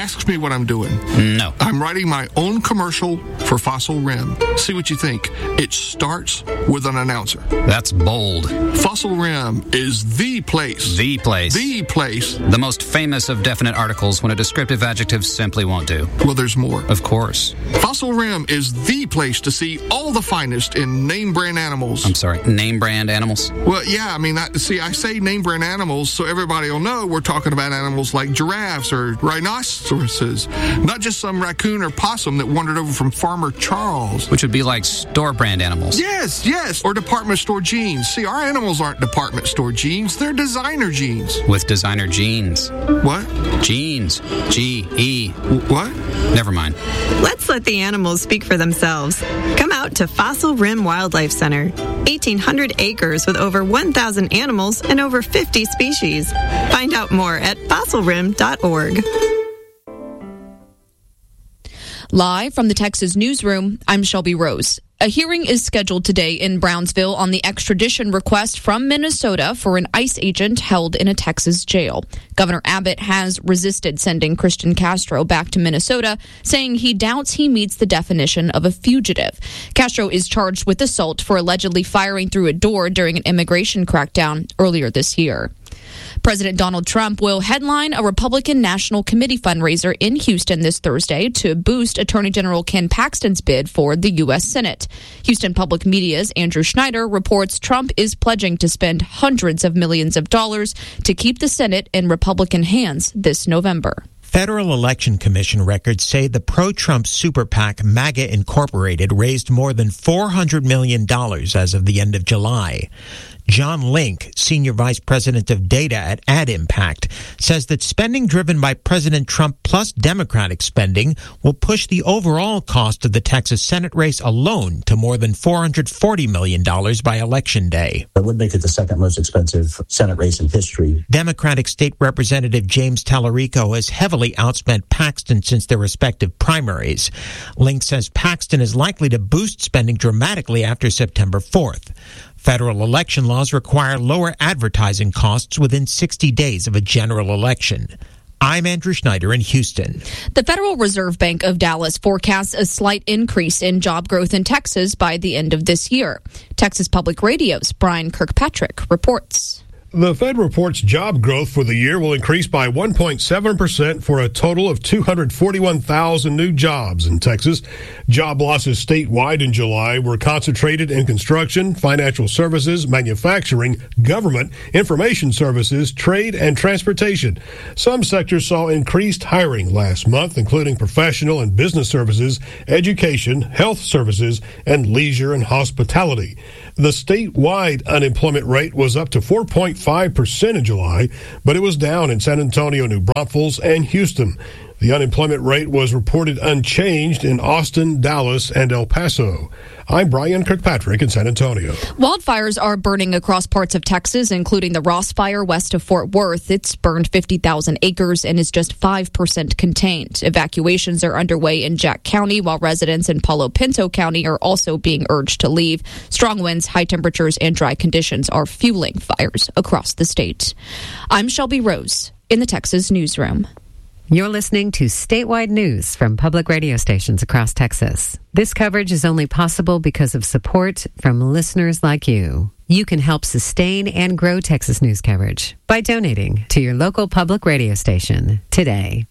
ask me what I'm doing. No. I'm writing my own commercial for Fossil Rim. See what you think. It starts with an announcer. That's bold. Fossil Rim is the place. The place. The place. The most famous of definite articles when a descriptive adjective simply won't do. Well, there's more. Of course. Fossil Rim is the place to see all the finest in name brand animals. I'm sorry, name brand animals? Well, yeah, I mean, I say name brand animals so everybody will know we're talking about animals like giraffes or rhinoceroses, not just some raccoon or possum that wandered over from Farmer Charles. Which would be like store brand animals. Yes, or department store jeans. See, our animals aren't department store jeans, they're designer jeans. With designer jeans. What? Jeans. G-E. What? Never mind. Let's let the animals speak for themselves. Come out to Fossil Rim Wildlife Center. 1,800 acres with over 1,000 animals and over 50 species. Find out more at fossilrim.org. Live from the Texas Newsroom, I'm Shelby Rose. A hearing is scheduled today in Brownsville on the extradition request from Minnesota for an ICE agent held in a Texas jail. Governor Abbott has resisted sending Christian Castro back to Minnesota, saying he doubts he meets the definition of a fugitive. Castro is charged with assault for allegedly firing through a door during an immigration crackdown earlier this year. President Donald Trump will headline a Republican National Committee fundraiser in Houston this Thursday to boost Attorney General Ken Paxton's bid for the U.S. Senate. Houston Public Media's Andrew Schneider reports Trump is pledging to spend hundreds of millions of dollars to keep the Senate in Republican hands this November. Federal Election Commission records say the pro-Trump super PAC MAGA Incorporated raised more than $400 million as of the end of July. John Link, Senior Vice President of Data at AdImpact, says that spending driven by President Trump plus Democratic spending will push the overall cost of the Texas Senate race alone to more than $440 million by Election Day. That would make it the second most expensive Senate race in history. Democratic State Representative James Tallarico has heavily outspent Paxton since their respective primaries. Link says Paxton is likely to boost spending dramatically after September 4th. Federal election laws require lower advertising costs within 60 days of a general election. I'm Andrew Schneider in Houston. The Federal Reserve Bank of Dallas forecasts a slight increase in job growth in Texas by the end of this year. Texas Public Radio's Brian Kirkpatrick reports. The Fed reports job growth for the year will increase by 1.7% for a total of 241,000 new jobs in Texas. Job losses statewide in July were concentrated in construction, financial services, manufacturing, government, information services, trade, and transportation. Some sectors saw increased hiring last month, including professional and business services, education, health services, and leisure and hospitality. The statewide unemployment rate was up to 4.5% in July, but it was down in San Antonio, New Braunfels, and Houston. The unemployment rate was reported unchanged in Austin, Dallas, and El Paso. I'm Brian Kirkpatrick in San Antonio. Wildfires are burning across parts of Texas, including the Ross Fire west of Fort Worth. It's burned 50,000 acres and is just 5% contained. Evacuations are underway in Jack County, while residents in Palo Pinto County are also being urged to leave. Strong winds, high temperatures, and dry conditions are fueling fires across the state. I'm Shelby Rose in the Texas Newsroom. You're listening to statewide news from public radio stations across Texas. This coverage is only possible because of support from listeners like you. You can help sustain and grow Texas news coverage by donating to your local public radio station today.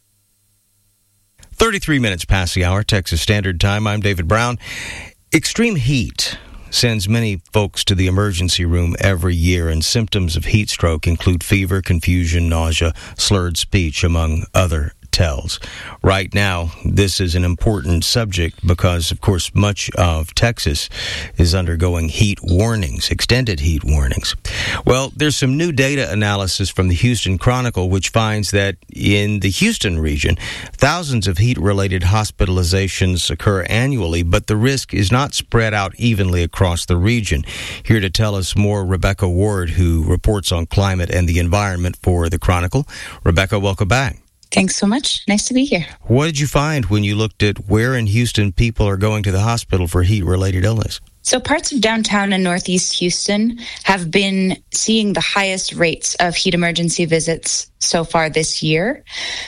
33 minutes past the hour, Texas Standard Time. I'm David Brown. Extreme heat sends many folks to the emergency room every year, and symptoms of heat stroke include fever, confusion, nausea, slurred speech, among other tells. Right now, this is an important subject because, of course, much of Texas is undergoing heat warnings, extended heat warnings. Well, there's some new data analysis from the Houston Chronicle, which finds that in the Houston region, thousands of heat-related hospitalizations occur annually, but the risk is not spread out evenly across the region. Here to tell us more, Rebecca Ward, who reports on climate and the environment for the Chronicle. Rebecca, welcome back. Thanks so much. Nice to be here. What did you find when you looked at where in Houston people are going to the hospital for heat-related illness? So parts of downtown and northeast Houston have been seeing the highest rates of heat emergency visits so far this year.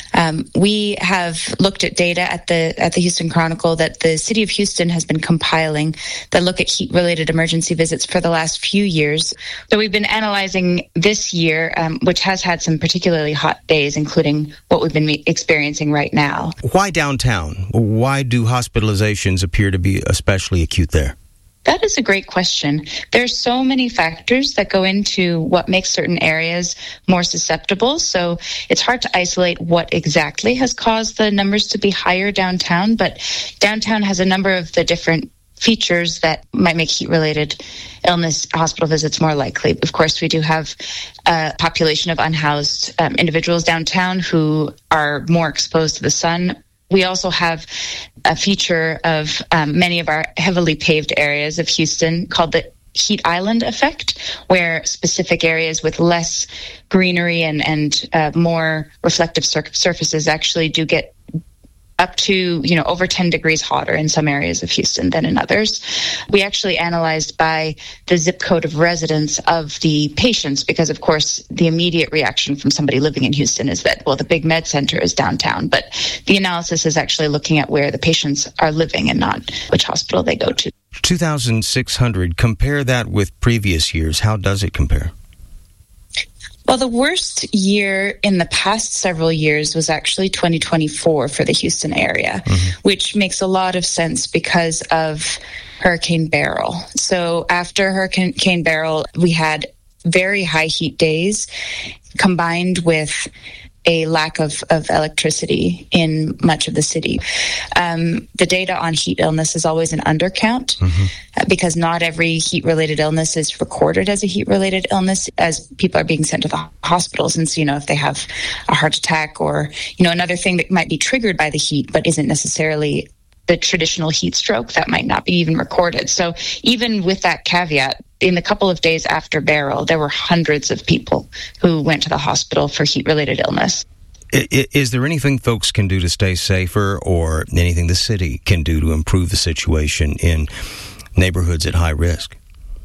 We have looked at data at the Houston Chronicle that the city of Houston has been compiling that look at heat-related emergency visits for the last few years. So we've been analyzing this year, which has had some particularly hot days, including what we've been experiencing right now. Why downtown? Why do hospitalizations appear to be especially acute there? That is a great question. There's so many factors that go into what makes certain areas more susceptible. So it's hard to isolate what exactly has caused the numbers to be higher downtown, but downtown has a number of the different features that might make heat-related illness hospital visits more likely. Of course, we do have a population of unhoused individuals downtown who are more exposed to the sun. We also have a feature of many of our heavily paved areas of Houston called the heat island effect, where specific areas with less greenery and more reflective surfaces actually do get up to, over 10 degrees hotter in some areas of Houston than in others. We actually analyzed by the zip code of residence of the patients because, of course, the immediate reaction from somebody living in Houston is that, well, the big med center is downtown. But the analysis is actually looking at where the patients are living and not which hospital they go to. 2,600, compare that with previous years. How does it compare? Well, the worst year in the past several years was actually 2024 for the Houston area, which makes a lot of sense because of Hurricane Beryl. So after Hurricane Beryl, we had very high heat days combined with a lack of electricity in much of the city. The data on heat illness is always an undercount because not every heat-related illness is recorded as a heat-related illness as people are being sent to the hospitals. And so, if they have a heart attack or, another thing that might be triggered by the heat but isn't necessarily the traditional heat stroke, that might not be even recorded. So even with that caveat, in the couple of days after Beryl, there were hundreds of people who went to the hospital for heat-related illness. Is there anything folks can do to stay safer or anything the city can do to improve the situation in neighborhoods at high risk?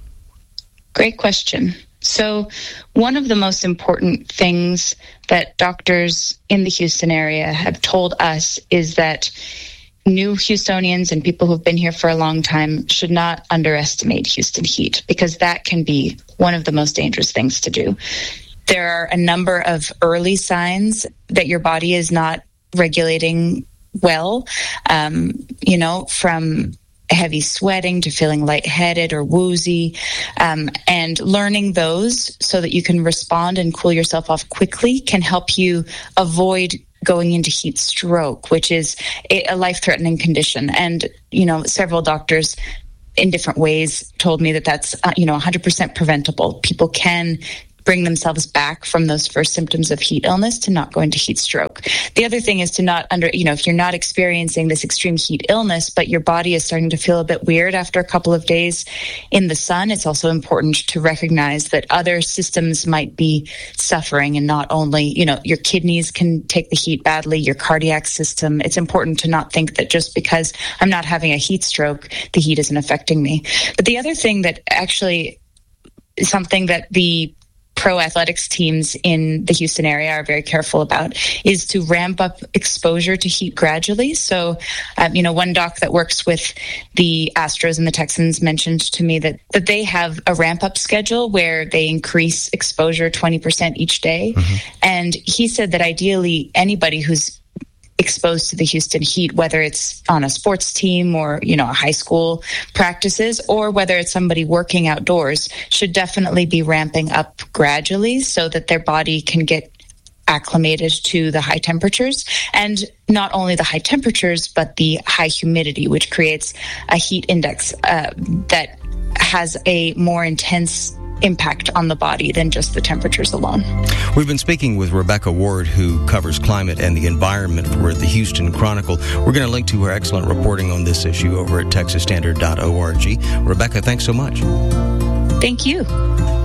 Great question. So one of the most important things that doctors in the Houston area have told us is that new Houstonians and people who've been here for a long time should not underestimate Houston heat because that can be one of the most dangerous things to do. There are a number of early signs that your body is not regulating well, from heavy sweating to feeling lightheaded or woozy, and learning those so that you can respond and cool yourself off quickly can help you avoid going into heat stroke, which is a life-threatening condition. And, several doctors in different ways told me that that's, 100% preventable. People can bring themselves back from those first symptoms of heat illness to not go into heat stroke. The other thing is to not if you're not experiencing this extreme heat illness, but your body is starting to feel a bit weird after a couple of days in the sun, it's also important to recognize that other systems might be suffering and not only, your kidneys can take the heat badly, your cardiac system. It's important to not think that just because I'm not having a heat stroke, the heat isn't affecting me. But the other thing that actually is something that the pro athletics teams in the Houston area are very careful about is to ramp up exposure to heat gradually. So, one doc that works with the Astros and the Texans mentioned to me that they have a ramp up schedule where they increase exposure 20% each day. And he said that ideally anybody who's exposed to the Houston heat, whether it's on a sports team or, high school practices, or whether it's somebody working outdoors, should definitely be ramping up gradually so that their body can get acclimated to the high temperatures. And not only the high temperatures, but the high humidity, which creates a heat index that has a more intense impact on the body than just the temperatures alone. We've been speaking with Rebecca Ward, who covers climate and the environment for the Houston Chronicle. We're going to link to her excellent reporting on this issue over at texasstandard.org. Rebecca, thanks so much. Thank you.